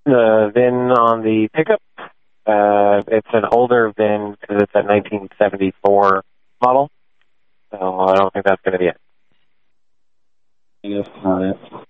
the VIN on the pickup. It's an older VIN because it's a 1974 model. So I don't think that's going to be it. Yes, not it.